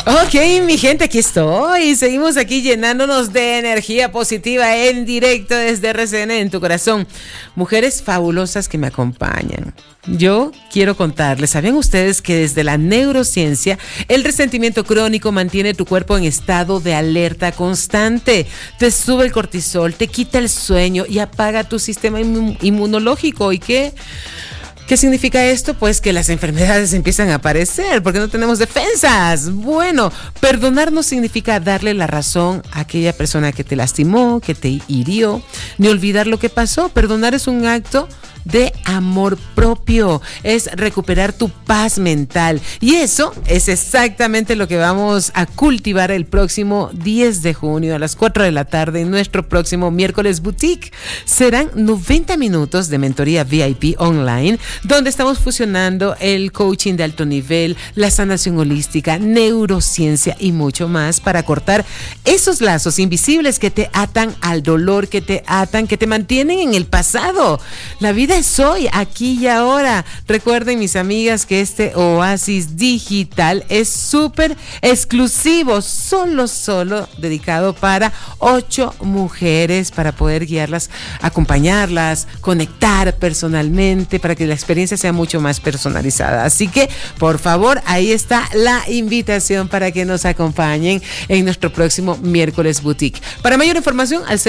Ok, mi gente, aquí estoy. Seguimos aquí llenándonos de energía positiva en directo desde RCN en tu corazón. Mujeres fabulosas que me acompañan. Yo quiero contarles, ¿sabían ustedes que desde la neurociencia el resentimiento crónico mantiene tu cuerpo en estado de alerta constante? Te sube el cortisol, te quita el sueño y apaga tu sistema inmunológico. ¿Y qué significa esto? Pues que las enfermedades empiezan a aparecer porque no tenemos defensas. Bueno, perdonar no significa darle la razón a aquella persona que te lastimó, que te hirió, ni olvidar lo que pasó. Perdonar es un acto de amor propio, es recuperar tu paz mental, y eso es exactamente lo que vamos a cultivar el próximo 10 de junio a las 4 de la tarde en nuestro próximo miércoles boutique. Serán 90 minutos de mentoría VIP online, donde estamos fusionando el coaching de alto nivel, la sanación holística, neurociencia y mucho más para cortar esos lazos invisibles que te atan al dolor, que te mantienen en el pasado. La vida es hoy, aquí y ahora. Recuerden, mis amigas, que este oasis digital es súper exclusivo, solo dedicado para 8 mujeres, para poder guiarlas, acompañarlas, conectar personalmente, para que la experiencia sea mucho más personalizada. Así que, por favor, ahí está la invitación para que nos acompañen en nuestro próximo miércoles boutique. Para mayor información, al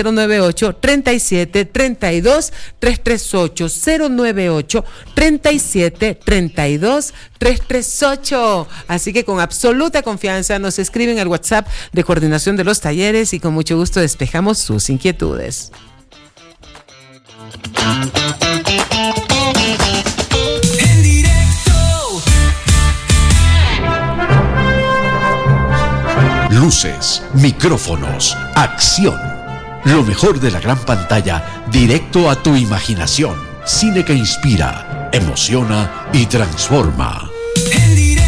098-3732-338, 098-3732-338. Así que con absoluta confianza nos escriben al WhatsApp de coordinación de los talleres y con mucho gusto despejamos sus inquietudes. En directo. Luces, micrófonos, acción. Lo mejor de la gran pantalla, directo a tu imaginación. Cine que inspira, emociona y transforma. En directo.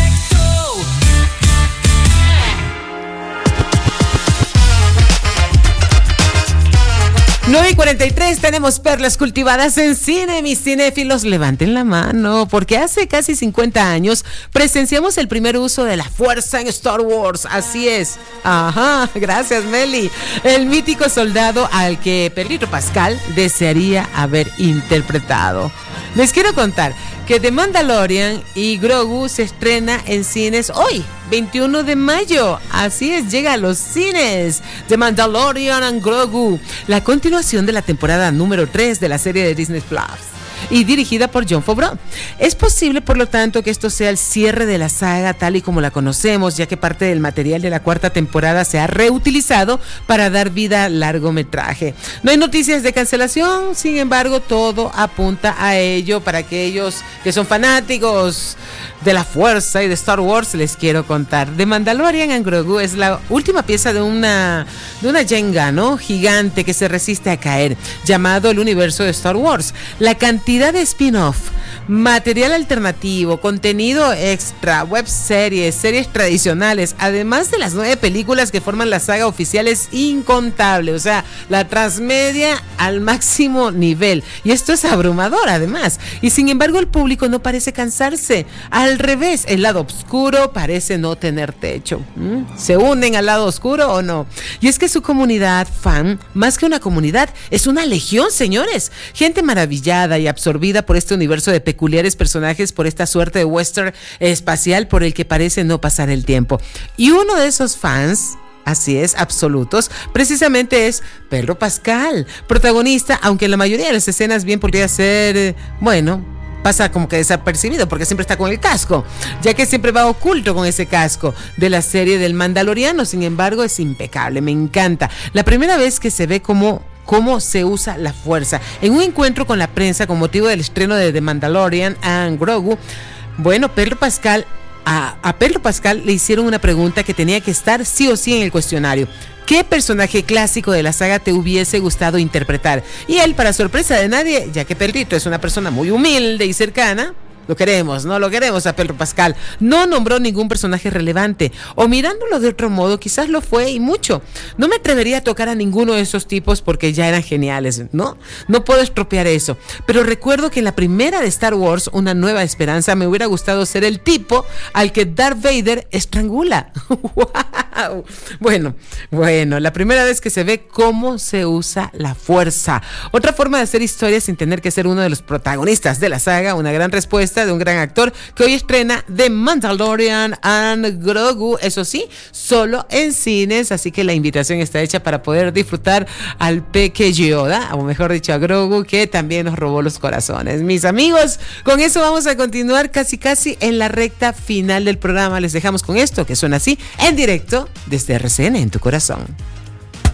9:43, tenemos perlas cultivadas en cine. Mis cinéfilos, levanten la mano, porque hace casi 50 años presenciamos el primer uso de la fuerza en Star Wars. Así es. Ajá, gracias, Meli. El mítico soldado al que Pedro Pascal desearía haber interpretado. Les quiero contar que The Mandalorian y Grogu se estrena en cines hoy, 21 de mayo. Así es, llega a los cines. The Mandalorian and Grogu, la continuación de la temporada número 3 de la serie de Disney Plus y dirigida por Jon Favreau. Es posible, por lo tanto, que esto sea el cierre de la saga tal y como la conocemos, ya que parte del material de la 4ª temporada se ha reutilizado para dar vida al largometraje. No hay noticias de cancelación, sin embargo, todo apunta a ello. Para aquellos que son fanáticos de la fuerza y de Star Wars, les quiero contar. The Mandalorian and Grogu es la última pieza de una Jenga, ¿no?, gigante que se resiste a caer, llamado el universo de Star Wars. La cantidad de spin-off, material alternativo, contenido extra, web series tradicionales, además de las 9 películas que forman la saga oficial, es incontable. O sea, la transmedia al máximo nivel. Y esto es abrumador, además. Y sin embargo, el público no parece cansarse. Al revés, el lado oscuro parece no tener techo. ¿Se unen al lado oscuro o no? Y es que su comunidad fan, más que una comunidad, es una legión, señores. Gente maravillada y absorbida por este universo de peculiares personajes, por esta suerte de western espacial por el que parece no pasar el tiempo. Y uno de esos fans, así es, absolutos, precisamente es Pedro Pascal, protagonista, aunque en la mayoría de las escenas bien podría ser, pasa como que desapercibido porque siempre está con el casco, ya que siempre va oculto con ese casco de la serie del Mandaloriano. Sin embargo, es impecable, me encanta. La primera vez que se ve cómo se usa la fuerza en un encuentro con la prensa con motivo del estreno de The Mandalorian and Grogu, Pedro Pascal, a Pedro Pascal le hicieron una pregunta que tenía que estar sí o sí en el cuestionario. ¿Qué personaje clásico de la saga te hubiese gustado interpretar? Y él, para sorpresa de nadie, ya que Pedrito es una persona muy humilde y cercana, Lo queremos, ¿no? Lo queremos a Pedro Pascal. No nombró ningún personaje relevante. O mirándolo de otro modo, quizás lo fue y mucho. No me atrevería a tocar a ninguno de esos tipos porque ya eran geniales, ¿no? No puedo estropear eso. Pero recuerdo que en la primera de Star Wars, Una Nueva Esperanza, me hubiera gustado ser el tipo al que Darth Vader estrangula. ¡Wow! Bueno, la primera vez que se ve cómo se usa la fuerza. Otra forma de hacer historia sin tener que ser uno de los protagonistas de la saga. Una gran respuesta de un gran actor que hoy estrena The Mandalorian and Grogu. Eso sí, solo en cines, así que la invitación está hecha para poder disfrutar al peque Yoda, o mejor dicho a Grogu, que también nos robó los corazones. Mis amigos, con eso vamos a continuar casi en la recta final del programa. Les dejamos con esto que suena así, en directo desde RCN en tu corazón.